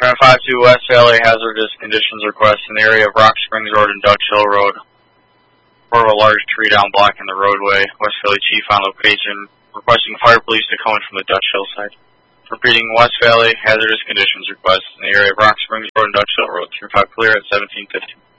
1052 West Valley, hazardous conditions request in the area of Rock Springs Road and Dutch Hill Road. Report of a large tree down blocking the roadway. West Valley Chief on location, requesting fire police to come in from the Dutch Hill side. Repeating, West Valley, hazardous conditions request in the area of Rock Springs Road and Dutch Hill Road. 35 clear at 1750.